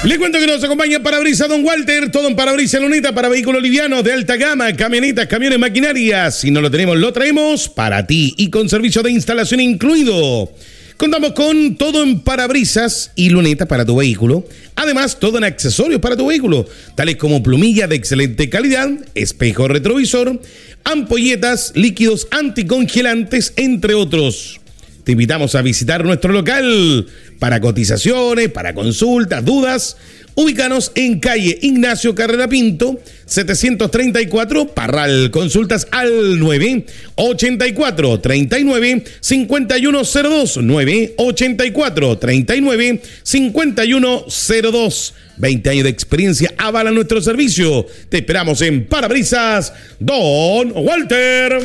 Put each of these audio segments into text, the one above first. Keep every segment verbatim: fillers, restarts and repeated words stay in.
Le cuento que nos acompaña Parabrisas Don Walter, todo en parabrisas Luneta para vehículos livianos de alta gama, camionetas, camiones, maquinarias. Si no lo tenemos, lo traemos para ti y con servicio de instalación incluido. Contamos con todo en parabrisas y luneta para tu vehículo. Además, todo en accesorios para tu vehículo, tales como plumilla de excelente calidad, espejo retrovisor, ampolletas, líquidos anticongelantes, entre otros. Te invitamos a visitar nuestro local para cotizaciones, para consultas, dudas. Ubícanos en calle Ignacio Carrera Pinto, setecientos treinta y cuatro, Parral. Consultas al nueve ochenta y cuatro, treinta y nueve, cincuenta y uno cero dos, nueve ochenta y cuatro, treinta y nueve, cincuenta y uno cero dos. veinte años de experiencia avalan nuestro servicio. Te esperamos en Parabrisas Don Walter.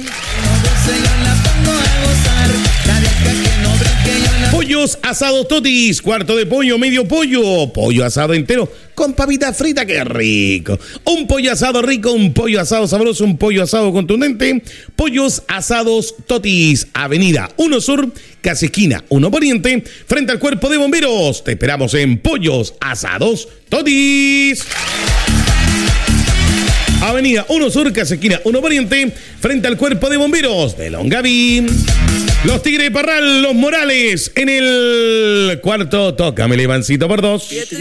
Pollos asados Totis, cuarto de pollo, medio pollo, pollo asado entero con papita frita, qué rico. Un pollo asado rico, un pollo asado sabroso, un pollo asado contundente. Pollos asados Totis, avenida uno Sur, casi esquina uno Poniente, frente al Cuerpo de Bomberos. Te esperamos en Pollos Asados Totis. Avenida uno Sur, casi esquina uno Poniente, frente al Cuerpo de Bomberos de Longaví. Los Tigres de Parral, los Morales, en el cuarto, tócame, Ivancito, por dos.